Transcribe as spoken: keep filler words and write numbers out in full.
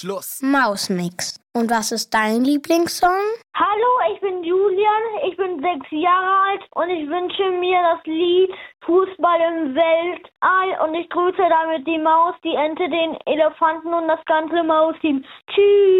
Schluss. Mausmix. Und was ist dein Lieblingssong? Hallo, ich bin Julian, ich bin sechs Jahre alt und ich wünsche mir das Lied Fußball im Weltall und ich grüße damit die Maus, die Ente, den Elefanten und das ganze Mausteam. Tschüss!